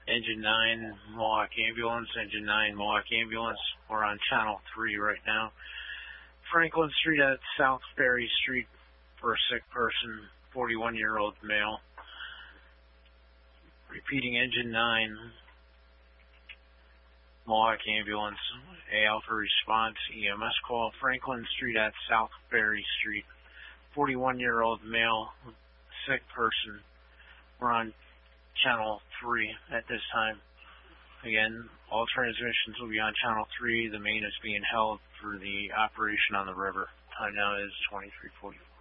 Engine 9, Mohawk Ambulance, Engine 9, Mohawk Ambulance. We're on Channel 3 right now. Franklin Street at South Ferry Street for a sick person, 41-year-old male. Repeating, Engine 9, Mohawk Ambulance, A Alpha Response, EMS call, Franklin Street at South Ferry Street, 41-year-old male, sick person. We're on Channel 3 at this time. Again, all transmissions will be on Channel 3. The main is being held for the operation on the river. Time now is 23:40.